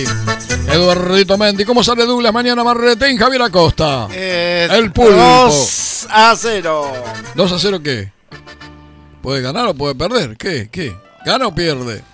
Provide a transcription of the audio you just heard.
Eduardito Mendi, ¿cómo sale Douglas mañana? Marretín, Javier Acosta. El pulpo. 2-0. ¿2-0 qué? ¿Puede ganar o puede perder? ¿Qué? ¿Gana o pierde?